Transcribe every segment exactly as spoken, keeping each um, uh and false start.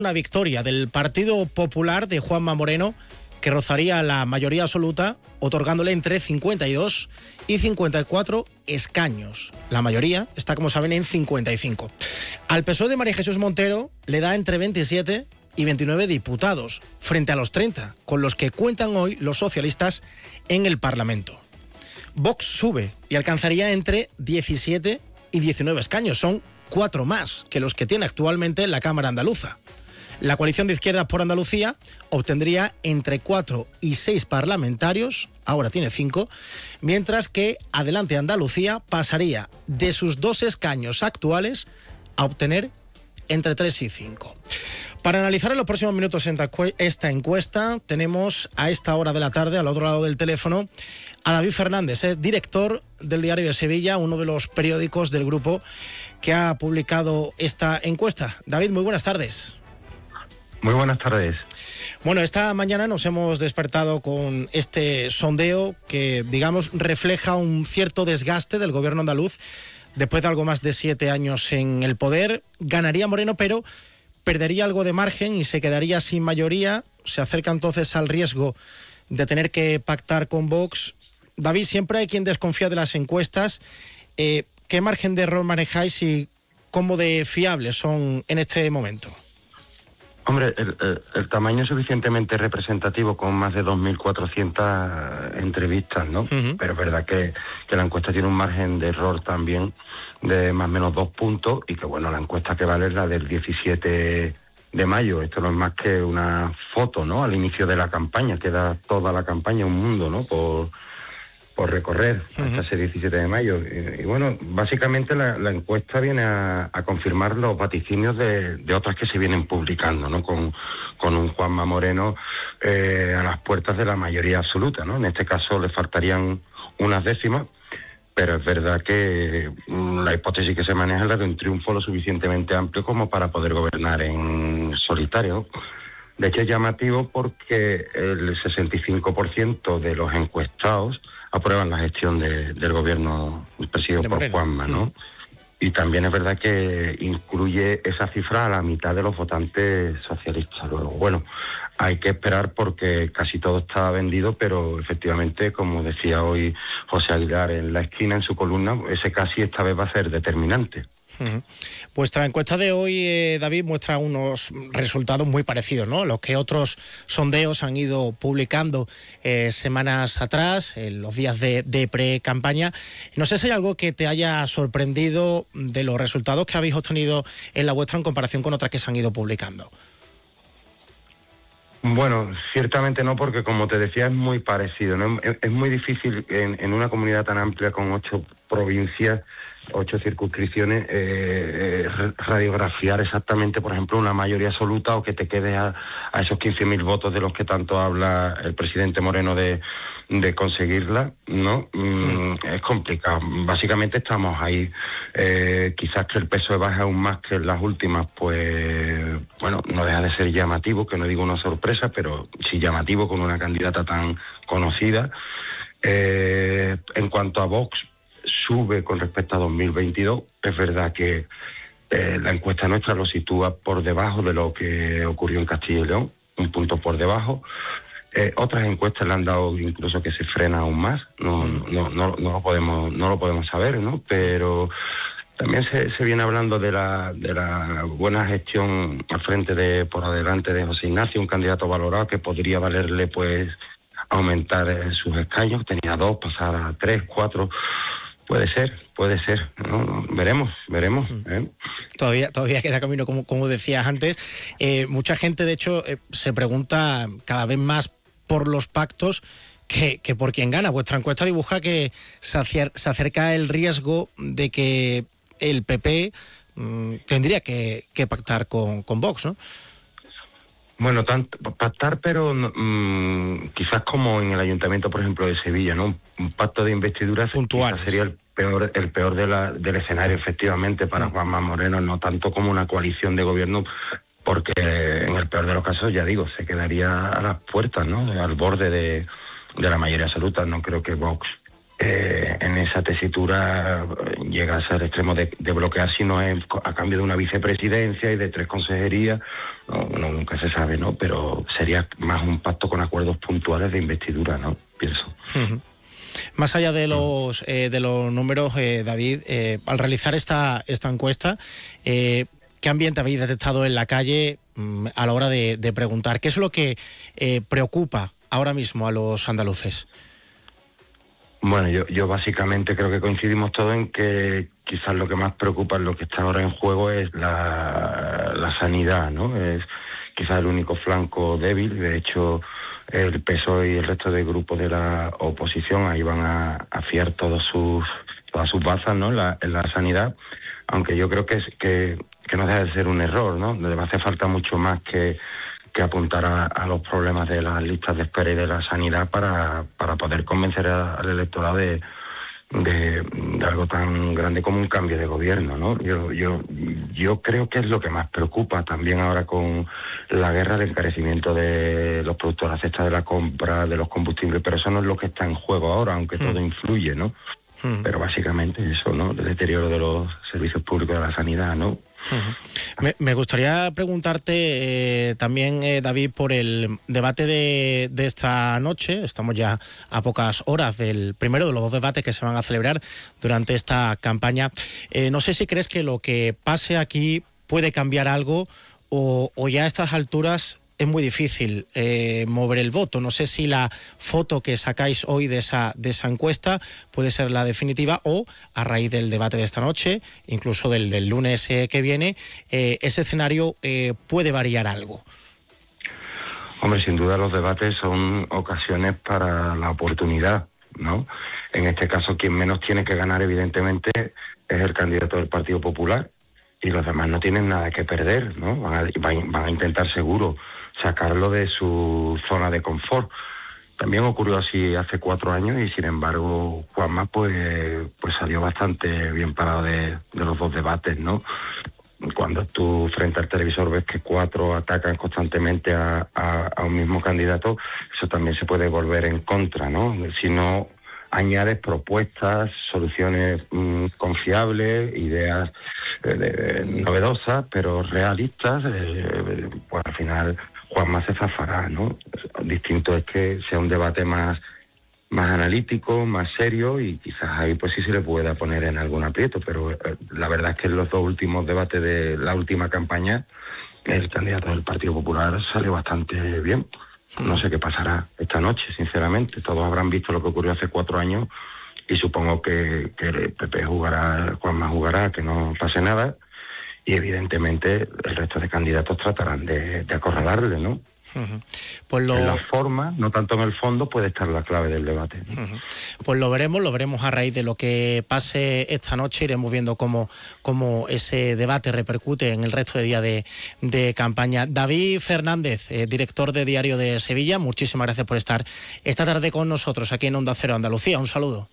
Una victoria del Partido Popular de Juanma Moreno que rozaría la mayoría absoluta, otorgándole entre cincuenta y dos y cincuenta y cuatro escaños. La mayoría está, como saben, en cincuenta y cinco. Al P S O E de María Jesús Montero le da entre veintisiete y veintinueve diputados, frente a los treinta, con los que cuentan hoy los socialistas en el Parlamento. Vox sube y alcanzaría entre diecisiete y diecinueve escaños. Son cuatro más que los que tiene actualmente la Cámara Andaluza. La coalición de izquierdas por Andalucía obtendría entre cuatro y seis parlamentarios, ahora tiene cinco, mientras que Adelante Andalucía pasaría de sus dos escaños actuales a obtener entre tres y cinco. Para analizar en los próximos minutos esta encuesta, tenemos a esta hora de la tarde, al otro lado del teléfono, a David Fernández, eh, director del Diario de Sevilla, uno de los periódicos del grupo que ha publicado esta encuesta. David, muy buenas tardes. Muy buenas tardes. Bueno, esta mañana nos hemos despertado con este sondeo que, digamos, refleja un cierto desgaste del gobierno andaluz después de algo más de siete años en el poder. Ganaría Moreno, pero perdería algo de margen y se quedaría sin mayoría. Se acerca entonces al riesgo de tener que pactar con Vox. David, siempre hay quien desconfía de las encuestas. Eh, ¿Qué margen de error manejáis y cómo de fiables son en este momento? Hombre, el, el, el tamaño es suficientemente representativo, con más de dos mil cuatrocientas entrevistas, ¿no? Uh-huh. Pero es verdad que, que la encuesta tiene un margen de error también de más o menos dos puntos, y que bueno, la encuesta que vale es la del diecisiete de mayo. Esto no es más que una foto, ¿no?, al inicio de la campaña. Queda toda la campaña, un mundo, ¿no?, por, por recorrer hasta uh-huh. ese diecisiete de mayo. Y, y bueno, básicamente la, la encuesta viene a, a confirmar los vaticinios de, de otras que se vienen publicando, ¿no?, con, con un Juanma Moreno eh, a las puertas de la mayoría absoluta, ¿no? En este caso le faltarían unas décimas, pero es verdad que la hipótesis que se maneja es la de un triunfo lo suficientemente amplio como para poder gobernar en solitario. De hecho, es llamativo porque el sesenta y cinco por ciento de los encuestados aprueban la gestión de, del gobierno presidido por Juanma, ¿no? Sí. Y también es verdad que incluye esa cifra a la mitad de los votantes socialistas. Luego, bueno, hay que esperar porque casi todo está vendido, pero efectivamente, como decía hoy José Aguilar en la esquina, en su columna, ese casi esta vez va a ser determinante. Uh-huh. Vuestra encuesta de hoy, eh, David, muestra unos resultados muy parecidos, ¿no?, los que otros sondeos han ido publicando eh, semanas atrás, en los días de, de pre-campaña. No sé si hay algo que te haya sorprendido de los resultados que habéis obtenido en la vuestra en comparación con otras que se han ido publicando. Bueno, ciertamente no, porque como te decía es muy parecido, ¿no? Es, es muy difícil en, en una comunidad tan amplia con ocho provincias, ocho circunscripciones, eh, eh, radiografiar exactamente, por ejemplo, una mayoría absoluta, o que te quedes a, a esos quince mil votos de los que tanto habla el presidente Moreno de, de conseguirla, ¿no? Mm, sí. Es complicado. Básicamente estamos ahí. Eh, quizás que el P S O E baje aún más que en las últimas, pues bueno, no deja de ser llamativo, que no digo una sorpresa, pero sí llamativo con una candidata tan conocida. Eh, en cuanto a Vox, sube con respecto a dos mil veintidós. Es verdad que eh, la encuesta nuestra lo sitúa por debajo de lo que ocurrió en Castilla y León, un punto por debajo. Eh, otras encuestas le han dado incluso que se frena aún más. No, no, no, no lo podemos, no lo podemos saber, ¿no? Pero también se, se viene hablando de la, de la buena gestión al frente de por adelante de José Ignacio, un candidato valorado que podría valerle, pues, aumentar eh, sus escaños. Tenía dos, pasar a tres, cuatro. Puede ser, puede ser, ¿no? Veremos, veremos. ¿eh? Todavía, todavía queda camino, como, como decías antes. Eh, mucha gente, de hecho, eh, se pregunta cada vez más por los pactos que, que por quién gana. Vuestra encuesta dibuja que se, acer, se acerca el riesgo de que el P P mmm, tendría que, que pactar con, con Vox, ¿no? Bueno, tanto, pactar, pero mmm, quizás como en el Ayuntamiento, por ejemplo, de Sevilla, ¿no? Un, un pacto de investidura puntual sería el peor, el peor de la, del escenario, efectivamente, para mm. Juanma Moreno, no tanto como una coalición de gobierno, porque en el peor de los casos, ya digo, se quedaría a las puertas, ¿no?, al borde de, de la mayoría absoluta. No creo que Vox eh, en esa tesitura llega a ser extremo de, de bloquear, si no es a cambio de una vicepresidencia y de tres consejerías, no, no, nunca se sabe, ¿no? Pero sería más un pacto con acuerdos puntuales de investidura, ¿no? Pienso. Uh-huh. Más allá de los eh, de los números, eh, David, eh, al realizar esta esta encuesta, eh, ¿qué ambiente habéis detectado en la calle mmm, a la hora de, de preguntar? ¿Qué es lo que eh, preocupa ahora mismo a los andaluces? Bueno, yo, yo básicamente creo que coincidimos todos en que quizás lo que más preocupa, lo que está ahora en juego es la, la sanidad, ¿no? Es quizás el único flanco débil. De hecho, el P S O E y el resto de grupos de la oposición ahí van a, a fiar todos sus, todas sus bazas, ¿no? En la, en la sanidad, aunque yo creo que, es, que, que no deja de ser un error, ¿no? Debe hacer falta mucho más que que apuntar a, a los problemas de las listas de espera y de la sanidad para, para poder convencer a, al electorado de, de, de algo tan grande como un cambio de gobierno, ¿no? Yo, yo, yo creo que es lo que más preocupa también ahora con la guerra del encarecimiento de los productos de la cesta de la compra, de los combustibles, pero eso no es lo que está en juego ahora, aunque hmm. todo influye, ¿no? Hmm. Pero básicamente eso, ¿no? El deterioro de los servicios públicos de la sanidad, ¿no? Uh-huh. Me, me gustaría preguntarte eh, también, eh, David, por el debate de, de esta noche. Estamos ya a pocas horas del primero de los dos debates que se van a celebrar durante esta campaña. Eh, no sé si crees que lo que pase aquí puede cambiar algo o, o ya a estas alturas es muy difícil eh, mover el voto. No sé si la foto que sacáis hoy de esa, de esa encuesta puede ser la definitiva o, a raíz del debate de esta noche, incluso del, del lunes eh, que viene, eh, ese escenario eh, puede variar algo. Hombre, sin duda los debates son ocasiones para la oportunidad, ¿no? En este caso, quien menos tiene que ganar, evidentemente, es el candidato del Partido Popular, y los demás no tienen nada que perder, ¿no? Van a, van a intentar seguro sacarlo de su zona de confort. También ocurrió así hace cuatro años y sin embargo Juanma pues pues salió bastante bien parado de, de los dos debates, ¿no? Cuando tú frente al televisor ves que cuatro atacan constantemente a, a, a un mismo candidato, eso también se puede volver en contra, ¿no? Si no añades propuestas, soluciones mmm, confiables, ideas eh, de, novedosas, pero realistas, eh, pues al final Juanma se zafará, ¿no? Distinto es que sea un debate más más analítico, más serio, y quizás ahí pues sí se le pueda poner en algún aprieto, pero eh, la verdad es que en los dos últimos debates de la última campaña el candidato del Partido Popular salió bastante bien. No sé qué pasará esta noche, sinceramente. Todos habrán visto lo que ocurrió hace cuatro años y supongo que, que el P P jugará, Juanma jugará, que no pase nada, y evidentemente el resto de candidatos tratarán de, de acorralarle, ¿no? Uh-huh. Pues lo... En la forma, no tanto en el fondo, puede estar la clave del debate, ¿no? Uh-huh. Pues lo veremos, lo veremos a raíz de lo que pase esta noche. Iremos viendo cómo, cómo ese debate repercute en el resto de día de, de campaña. David Fernández, eh, director de Diario de Sevilla, muchísimas gracias por estar esta tarde con nosotros aquí en Onda Cero Andalucía. Un saludo.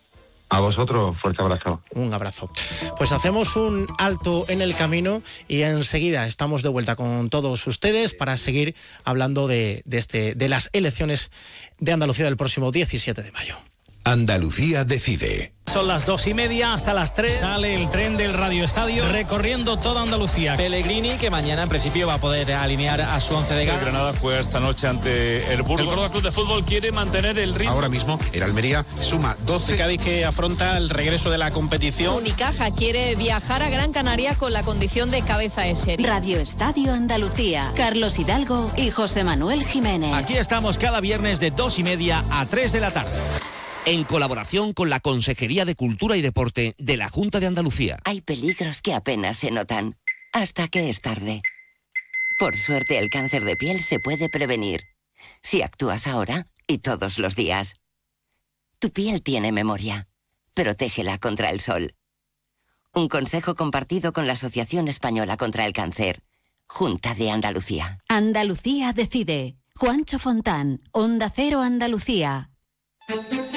A vosotros, fuerte abrazo. Un abrazo. Pues hacemos un alto en el camino y enseguida estamos de vuelta con todos ustedes para seguir hablando de, de, este, de las elecciones de Andalucía del próximo diecisiete de mayo. Andalucía decide. Son las dos y media, hasta las tres sale el tren del Radio Estadio recorriendo toda Andalucía. Pellegrini, que mañana en principio va a poder alinear a su once de gala. El Granada fue esta noche ante el Burgos. El Córdoba Club de Fútbol quiere mantener el ritmo. Ahora mismo el Almería suma doce. El Cádiz, que afronta el regreso de la competición. Unicaja quiere viajar a Gran Canaria con la condición de cabeza de serie. Radio Estadio Andalucía. Carlos Hidalgo y José Manuel Jiménez. Aquí estamos cada viernes de dos y media a tres de la tarde. En colaboración con la Consejería de Cultura y Deporte de la Junta de Andalucía. Hay peligros que apenas se notan, hasta que es tarde. Por suerte, el cáncer de piel se puede prevenir, si actúas ahora y todos los días. Tu piel tiene memoria. Protégela contra el sol. Un consejo compartido con la Asociación Española contra el Cáncer. Junta de Andalucía. Andalucía decide. Juancho Fontán, Onda Cero Andalucía.